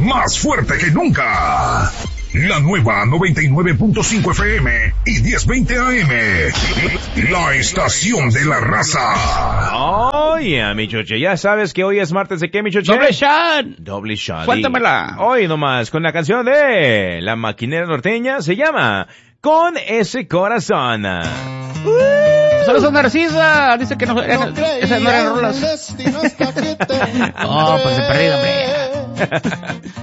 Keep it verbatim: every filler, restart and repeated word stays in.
más fuerte que nunca. La nueva noventa y nueve punto cinco F M y diez veinte A M. La estación de la raza. Oh, yeah, mi choche. Ya sabes que hoy es martes de qué, mi choche. Doble shot. Doble shot. Cuéntamela. Hoy nomás con la canción de La Maquinera Norteña. Se llama Con Ese Corazón. Uh, Saludos a Narcisa. Dice que no, no esa, esa no eran rolas. Oh, pues de perdido, hombre.